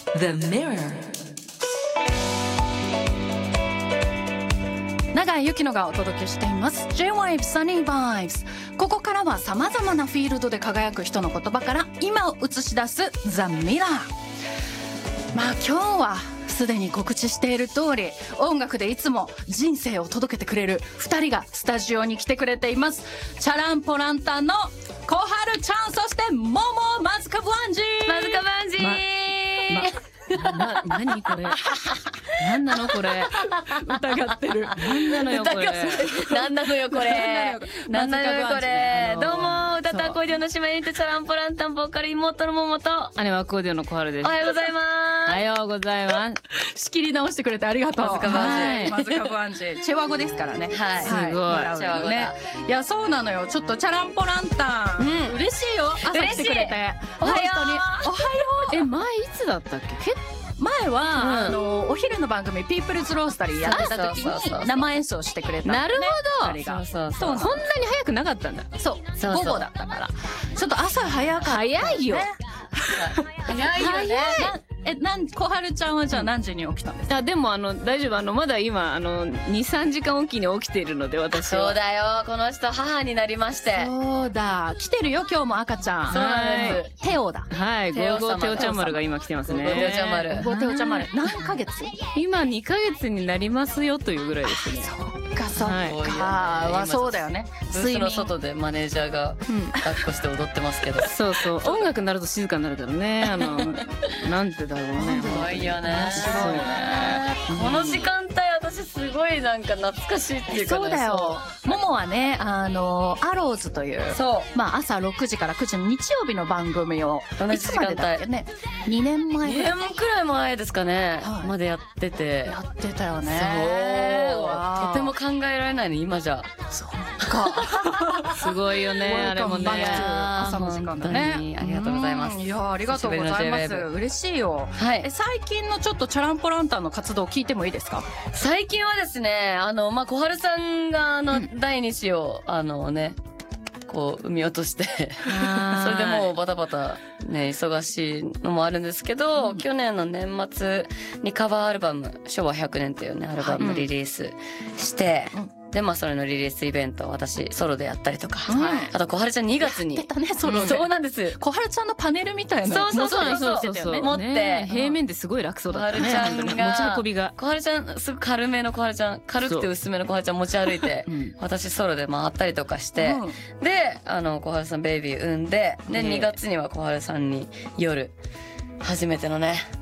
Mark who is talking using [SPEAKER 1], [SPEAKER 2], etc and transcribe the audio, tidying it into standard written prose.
[SPEAKER 1] The Mirror。
[SPEAKER 2] 永井由紀乃がお届けしています J-Wave Sunny Vibes。 ここからはさまざまなフィールドで輝く人の言葉から今を映し出す The Mirror。 まあ今日はすでに告知している通り、音楽でいつも人生を届けてくれる2人がスタジオに来てくれています。チャランポランタンの小春ちゃん、そしてモモマズカブランジー。
[SPEAKER 3] マズカバンジー、
[SPEAKER 4] 何これ何なのこれ
[SPEAKER 2] 疑ってる。
[SPEAKER 4] 何なのよこれ
[SPEAKER 3] なんなのよこれ、なんなのよこれ。どうも、歌とアコーディオンの姉妹ユニットチャランポランタンボーカル妹の桃と、
[SPEAKER 4] 姉はアコーディオンの小春です。
[SPEAKER 3] おはようございま
[SPEAKER 4] おはようございます。
[SPEAKER 2] 仕切り直してくれてありがとう。
[SPEAKER 3] マズカバンジー
[SPEAKER 2] はい、マズカバンジーチェワ語ですからね。
[SPEAKER 3] はい
[SPEAKER 4] すごい
[SPEAKER 3] チェワ語だ
[SPEAKER 2] ね。いやそうなのよ。ちょっとチャランポランタン、嬉しいよ、朝来てくれて。
[SPEAKER 3] おはよう
[SPEAKER 2] 本当におはよう。
[SPEAKER 4] 前いつだったっけ？
[SPEAKER 2] 前は、お昼の番組ピープルズロースタリーやってた時に生演奏してくれたんだ
[SPEAKER 4] なる
[SPEAKER 2] よね。
[SPEAKER 4] ほど。
[SPEAKER 2] 二人が
[SPEAKER 3] そう
[SPEAKER 4] そんなに早くなかったんだ。
[SPEAKER 2] そう
[SPEAKER 3] そう
[SPEAKER 2] 午後だったからちょっと朝早かった。
[SPEAKER 4] 早いよ。
[SPEAKER 3] 早いよね。
[SPEAKER 2] 小春ちゃんはじゃあ何時に起きたんですか？
[SPEAKER 4] あでも大丈夫、まだ今2、3時間おきに起きているので私は。
[SPEAKER 3] そうだよ、この人母になりまして。
[SPEAKER 2] そうだ、来てるよ今日も赤ちゃん。
[SPEAKER 3] そうなんです。
[SPEAKER 2] テオだ。
[SPEAKER 4] はい、ゴーゴーテオちゃん丸が今来てますね。
[SPEAKER 3] ゴーゴーテオちゃん丸
[SPEAKER 2] ゴーテオちゃん丸何ヶ月？
[SPEAKER 4] 今2ヶ月になりますよというぐらいですね。
[SPEAKER 2] そっ
[SPEAKER 4] はい
[SPEAKER 2] か、はそうだよね。
[SPEAKER 3] ブースの外でマネージャーが抱っこして踊ってますけど。
[SPEAKER 4] そうそう、音楽になると静かになるからね。なんてだろうね。
[SPEAKER 3] すごいよね。
[SPEAKER 4] すごいね。
[SPEAKER 3] この時間帯私すごいなんか懐かしいっていうかね。
[SPEAKER 2] そうだよ。ももはね、アローズという、
[SPEAKER 3] そう
[SPEAKER 2] まあ朝6時から9時の日曜日の番組を
[SPEAKER 3] 同じ
[SPEAKER 2] いつまでだっけね、2年前ぐらい
[SPEAKER 3] 2年くらい前ですかね、
[SPEAKER 2] はい
[SPEAKER 3] までやってて。
[SPEAKER 2] やってたよね。
[SPEAKER 3] そう。とても考えられないの今じゃ。
[SPEAKER 2] そうか。
[SPEAKER 4] すごいよね、あれもね。
[SPEAKER 2] 朝の時間だね。
[SPEAKER 3] 本当にありがとうございます。
[SPEAKER 2] いや、ありがとうございます。
[SPEAKER 3] 久しぶりの J-Wave
[SPEAKER 2] 嬉しいよ。
[SPEAKER 3] はい
[SPEAKER 2] 最近のちょっとチャランポランタンの活動聞いてもいいですか？
[SPEAKER 3] 最近はですね、まあ、小春さんが第2子を、こう、産み落として、それでもうバタバタね、忙しいのもあるんですけど、去年の年末にカバーアルバム、昭和100年っていうね、アルバムリリースして、で、まあ、それのリリースイベントを私、ソロでやったりとか、あと小春ちゃん2月に。
[SPEAKER 2] 出たね、ソロで。
[SPEAKER 3] そうなんです。
[SPEAKER 2] 小春ちゃんのパネルみたいな。
[SPEAKER 3] そうそう
[SPEAKER 4] 持
[SPEAKER 3] 持って
[SPEAKER 4] 平面ですごい楽そうだったね。
[SPEAKER 3] 小春ちゃんが
[SPEAKER 4] 持ち運びが。
[SPEAKER 3] 小春ちゃん、すごく軽めの小春ちゃん、軽くて薄めの小春ちゃん持ち歩いて、私ソロで回ったりとかして、で、小春さんベイビー産んで、で、2月には小春さんに夜、初めてのね、